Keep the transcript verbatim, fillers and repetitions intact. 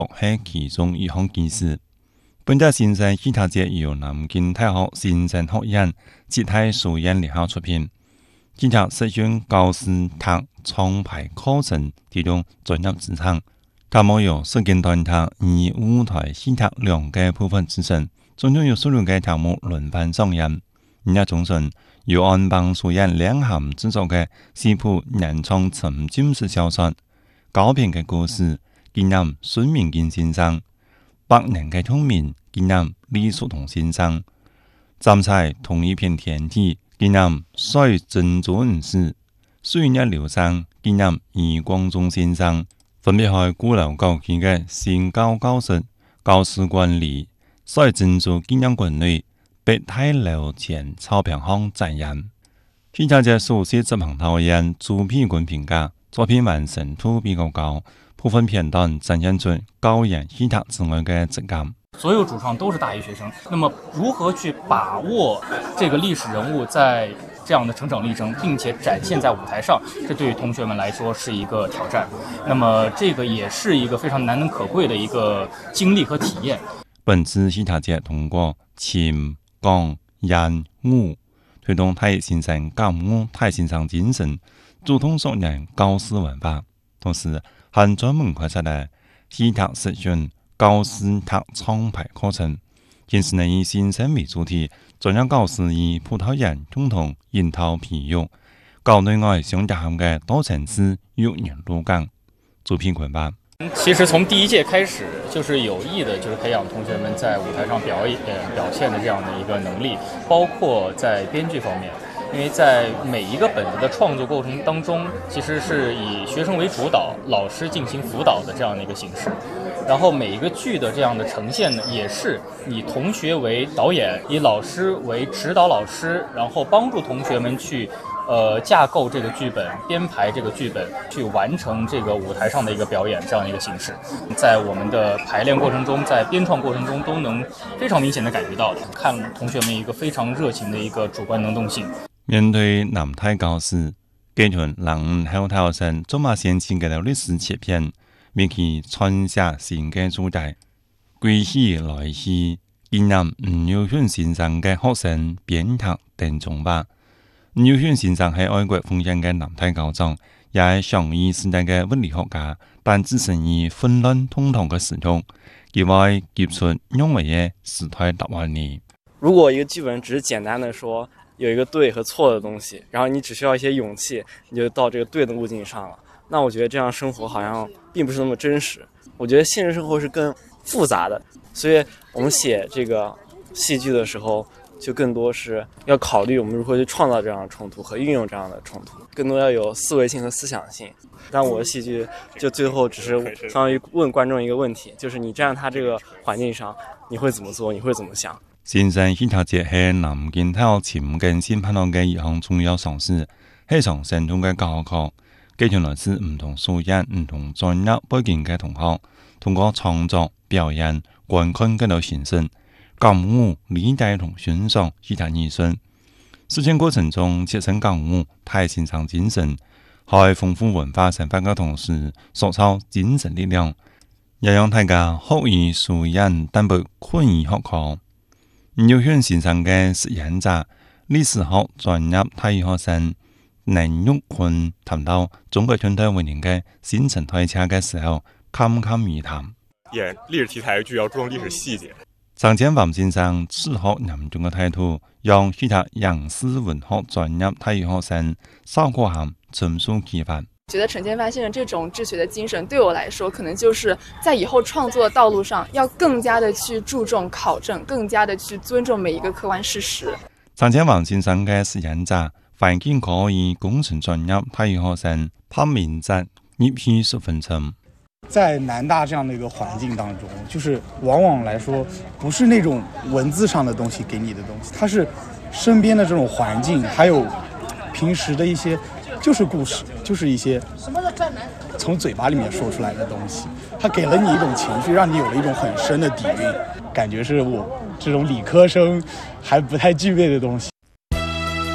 系其中一项技术。本届新生喜塔节由南京大学新生学院吉他书院联合出品，吉他实现高斯塔创排课程提供专业资产。他们由设计团体以舞台喜塔两个部分组成，总共有十六个条目轮番上演。人家中顺由安邦书院两行制作的四部原创沉浸式小说，高频的故事纪念孙明金先生，百年的聪明纪念李叔同先生，站在同一片天地纪念水珍珠女士，岁月流芳纪念余光中先生。分别係鼓樓教區嘅先教教室、教師管理、水珍珠紀念館內北太樓前草坪巷展演。喜茶節首席執行導演朱丕君評價作品完成度比較高，部分片段展現出高演喜茶之外嘅質感。 所有主创都是大一學生，那麼如何去把握這個歷史人物在這樣的成長歷程，並且展現在舞台上，這對於同學們來說是一個挑戰。那麼這個也是一個非常難能可貴的一個經歷和體驗。 本次喜茶節通過琴、鋼、演、舞，推動太先生感悟太先生精神，主動溯源高斯文化，同時還專門開設了喜茶實訓高斯塔創排課程，現時能以先生為主題，專業教師以葡萄園共同研討培育，校內外相結合嘅多層次育人路徑。朱丕君吧。 其實從第一屆開始，就是有意的，就是培養同學們在舞台上表演表現的這樣的一個能力，包括在編劇方面。因為在每一個本子的創作過程當中，其實是以學生為主導，老師進行輔導的這樣的一個形式。然後每一個劇的這樣的呈現呢，也是以同學為導演，以老師為指導老師，然後幫助同學們去呃架構這個劇本，編排這個劇本，去完成這個舞台上的一個表演這樣的一個形式。在我們的排練過程中，在編創過程中，都能非常明顯的感覺到的，看同學們一個非常熱情的一個主觀能動性。 面對南太教師，繼續讓後頭生做馬先前嘅歷史切片，為其傳下新嘅主題。歸去來去，紀念吳耀軒先生嘅學生編劇鄧中華。吳耀軒先生係愛國奉獻嘅南太教授，也係上二世代嘅物理學家，但置身於混亂通通嘅時局，意外結出永遠嘅時代答案呢。 如果一個劇本只是簡單的說有一個對和錯的東西，然後你只需要一些勇氣，你就到這個對的路徑上了，那我覺得這樣生活好像並不是那麼真實。我覺得現實生活是更複雜的，所以我們寫這個戲劇的時候，就更多是要考慮我們如何去創造這樣的衝突和運用這樣的衝突，更多要有思維性和思想性。但我的戲劇就最後只是相當於問觀眾一個問題，就是你站在他這個環境上，你會怎麼做，你會怎麼想。 新生喜茶節係南京大學前更新拍檔嘅一項重要嘗試，係從生動嘅教學，繼續來自唔同素養、唔同專業背景嘅同學，通過創作、表演、觀看嘅類形式，感悟、理解同欣賞喜茶藝術。實踐過程中切身感悟太先生精神，喺豐富文化生活嘅同時，塑造精神力量，也讓大家學以素養，但不困於學科。吳耀軒先生嘅實驗者、歷史學專業大學生林玉坤談到中國現代文明嘅新陳代謝嘅時候，侃侃而談。 演歷史題材嘅劇要注重歷史細節。 張建華先生此學嚴重嘅態度，讓其他影視文學專業大學生邵國涵深受啟發。 覺得陳建發先生這種治學的精神對我來說，可能就是在以後創作的道路上要更加的去注重考證，更加的去尊重每一個客觀事實。 張建華先生嘅實驗者環境科與工程專業大學生潘明澤一批十分鐘。 在南大這樣的一個環境當中，就是往往來說不是那種文字上的東西給你的東西，它是身邊的這種環境，還有平時的一些就是故事，就是一些從嘴巴裡面說出來的東西，它給了你一種情緒，讓你有了一種很深的底蘊，感覺是我這種理科生還不太具備的東西。